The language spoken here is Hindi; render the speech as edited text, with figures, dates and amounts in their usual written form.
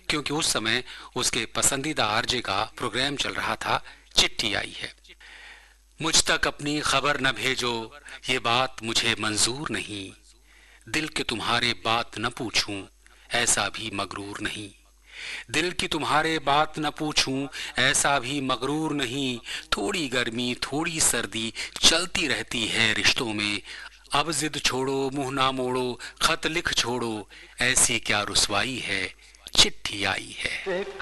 क्योंकि उस समय उसके पसंदीदा आरजे का प्रोग्राम चल रहा था। चिट्ठी आई है। मुझ तक अपनी खबर न भेजो, ये बात मुझे मंजूर नहीं। दिल के तुम्हारे बात न पूछूं, ऐसा भी मगरूर नहीं। दिल की तुम्हारे बात न पूछूं, ऐसा भी मगरूर नहीं। थोड़ी गर्मी थोड़ी सर्दी चलती रहती है रिश्तों में। अब जिद छोड़ो मुंह ना मोड़ो, खत लिख छोड़ो, ऐसी क्या रुसवाई है, चिट्ठी आई है।